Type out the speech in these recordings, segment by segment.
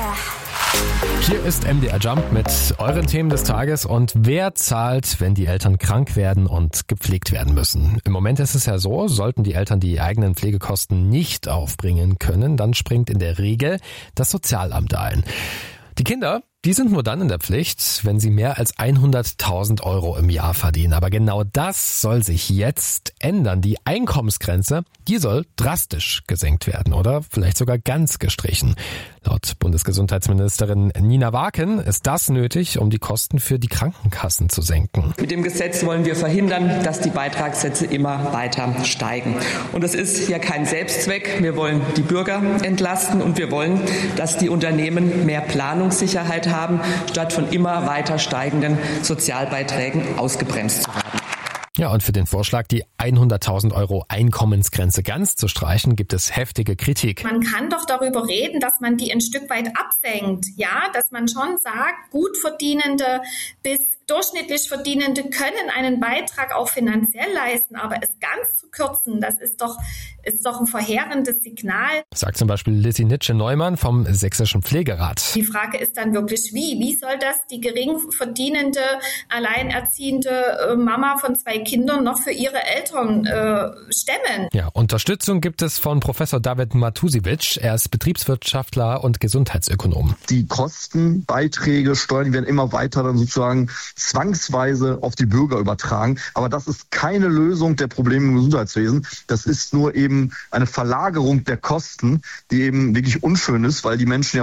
Hier ist MDR Jump mit euren Themen des Tages. Und wer zahlt, wenn die Eltern krank werden und gepflegt werden müssen? Im Moment ist es ja so, sollten die Eltern die eigenen Pflegekosten nicht aufbringen können, dann springt in der Regel das Sozialamt ein. Die Kinder, die sind nur dann in der Pflicht, wenn sie mehr als 100.000 € im Jahr verdienen. Aber genau das soll sich jetzt ändern. Die Einkommensgrenze, die soll drastisch gesenkt werden oder vielleicht sogar ganz gestrichen. Laut Bundesgesundheitsministerin Nina Waken ist das nötig, um die Kosten für die Krankenkassen zu senken. Mit dem Gesetz wollen wir verhindern, dass die Beitragssätze immer weiter steigen. Und es ist ja kein Selbstzweck. Wir wollen die Bürger entlasten und wir wollen, dass die Unternehmen mehr Planungssicherheit haben, statt von immer weiter steigenden Sozialbeiträgen ausgebremst zu werden. Ja, und für den Vorschlag, die 100.000 € Einkommensgrenze ganz zu streichen, gibt es heftige Kritik. Man kann doch darüber reden, dass man die ein Stück weit absenkt. Ja, dass man schon sagt, gut verdienende bis durchschnittlich Verdienende können einen Beitrag auch finanziell leisten, aber es ganz zu kürzen, das ist doch ein verheerendes Signal. Sagt zum Beispiel Lissy Nitsche-Neumann vom Sächsischen Pflegerat. Die Frage ist dann wirklich wie soll das die gering verdienende, alleinerziehende Mama von 2 Kindern noch für ihre Eltern stemmen? Ja, Unterstützung gibt es von Professor David Matusiewicz. Er ist Betriebswirtschaftler und Gesundheitsökonom. Die Kosten, Beiträge, Steuern werden immer weiter dann sozusagen zwangsweise auf die Bürger übertragen. Aber das ist keine Lösung der Probleme im Gesundheitswesen. Das ist nur eben eine Verlagerung der Kosten, die eben wirklich unschön ist, weil die Menschen ja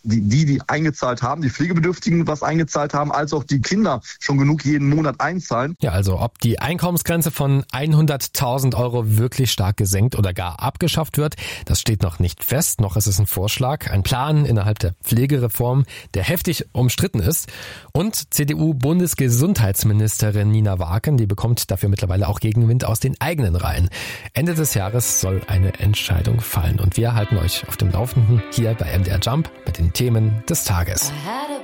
die eingezahlt haben, die Pflegebedürftigen was eingezahlt haben, als auch die Kinder schon genug jeden Monat einzahlen. Ja, also ob die Einkommensgrenze von 100.000 € wirklich stark gesenkt oder gar abgeschafft wird, das steht noch nicht fest. Noch ist es ein Vorschlag, ein Plan innerhalb der Pflegereform, der heftig umstritten ist. Und CDU-Bundesgesundheitsministerin Nina Waken, die bekommt dafür mittlerweile auch Gegenwind aus den eigenen Reihen. Ende des Jahres soll eine Entscheidung fallen. Und wir halten euch auf dem Laufenden hier bei MDR Jump mit den Themen des Tages.